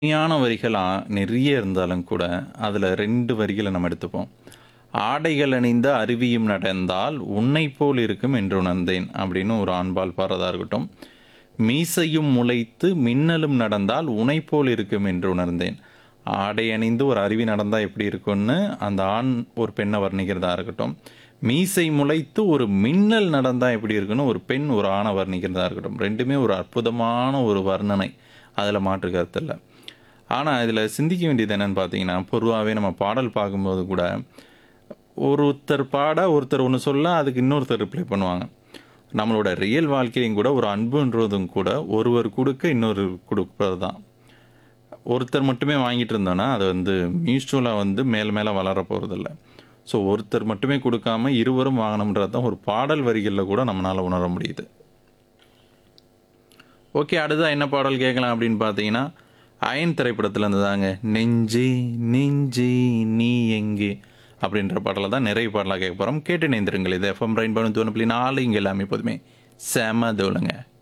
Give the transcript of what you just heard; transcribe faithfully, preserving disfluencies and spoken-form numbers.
உண்மையான வரிகளா நெறைய இருந்தாலும் கூட, அதுல ரெண்டு வரிகள நம்ம எடுத்துப்போம். "ஆடைகள் அணிந்த அருவியும் நடந்தால், உன்னைப் போல் இருக்கும் என்று உணர்ந்தேன்" அப்படின்னு ஒரு ஆண்பால் பாடுறதா இருக்கட்டும். "மீசையும் முளைத்து மின்னலும் நடந்தால், உனைப் போல் இருக்கும் என்று உணர்ந்தேன்." ஆடை அணிந்து ஒரு அருவி நடந்தா எப்படி இருக்கும்னு அந்த ஆண் ஒரு பெண்ண வர்ணிக்கிறதா இருக்கட்டும். மீசை முளைத்து ஒரு மின்னல் நடந்தா எப்படி இருக்குன்னு ஒரு பெண் ஒரு ஆண வர்ணிக்கிறதா இருக்கட்டும். ரெண்டுமே ஒரு அற்புதமான ஒரு வர்ணனை. அதுல மாற்று கருத்து இல்ல. ஆனா, இதுல சிந்திக்க வேண்டியது என்னன்னு பார்த்தீங்கன்னா, பொதுவாவே நம்ம பாடல் பார்க்கும்போது கூட, ஒருத்தர் பாட, ஒருத்தர் ஒண்ணு சொல்ல, அதுக்கு இன்னொருத்தர் ரிப்ளை பண்ணுவாங்க. நம்மளோட ரியல் வாழ்க்கையும் கூட ஒரு அன்புன்றதும் கூட, ஒருவர் குடுக்க இன்னொருவர் குடுப்பது தான். ஒருத்தர் மட்டுமே வாங்கிட்டு இருந்தோம்னா, அது வந்து மியூச்சுவலா வந்து மேல மேல வளர போறதில்ல. ஸோ, ஒருத்தர் மட்டுமே குடுக்காம இருவரும் வாங்கணும்ன்றது தான் ஒரு பாடல் வரிகள்ல கூட நம்மனால உணர முடியுது. ஓகே. அடுத்ததா என்ன பாடல் கேட்கலாம் அப்படின்னு பார்த்தீங்கன்னா, அயன் திரைப்படத்துல இருந்து தாங்க. "நெஞ்சே நெஞ்சே நீ எங்கே" அப்படின்ற பாடல தான் நிறைவு பாடலா கேட்க போறோம். கேட்டு இணைந்திருங்கள். இது எஃப்எம் ரெயின்போ தொண்ணூறு புள்ளி நாலு இங்க எல்லாமே எப்போதுமே செம தூளுங்க.